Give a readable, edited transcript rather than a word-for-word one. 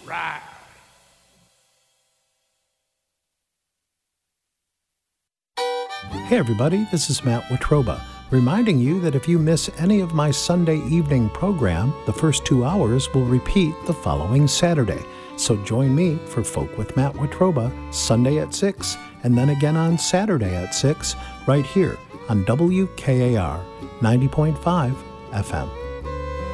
Right. Hey everybody, this is Matt Watroba, reminding you that if you miss any of my Sunday evening program, the first 2 hours will repeat the following Saturday. So join me for Folk with Matt Watroba, Sunday at 6, and then again on Saturday at 6, right here on WKAR 90.5 FM.